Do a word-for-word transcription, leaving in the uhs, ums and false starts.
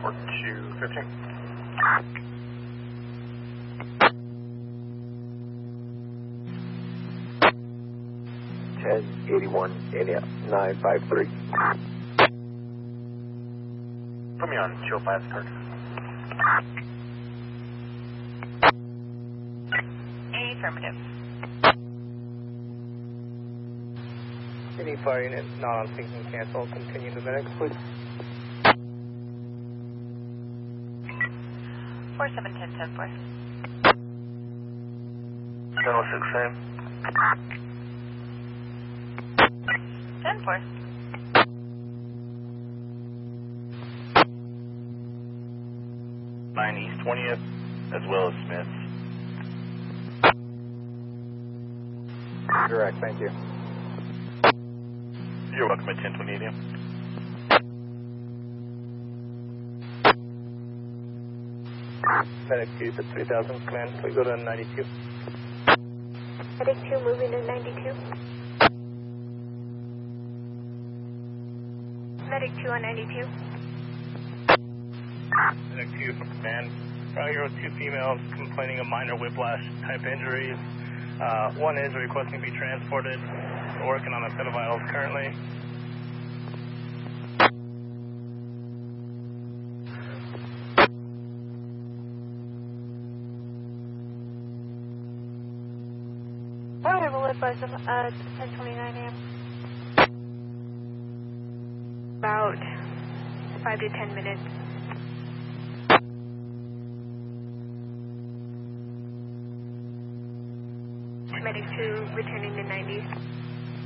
four two fifteen. ten eighty-one, India, nine five three. Put me on two oh five, start. Affirmative. Any fire unit not on sync and cancel. Continue to medics, please. four seven ten ten four. ten oh six, same. ten four. nine East twentieth, as well as Smith. Direct, thank you. You're welcome at ten twenty A M. Medic two to three thousand, command, please go to ninety-two. Medic two moving to ninety-two. Medic two on ninety-two. Medic two from command. Right here with two females complaining of minor whiplash type injuries. Uh, one is requesting to be transported. We're working on a set of vitals currently. I have a lift bus of uh, ten twenty-nine A M. About five to ten minutes. Medic two returning to ninety.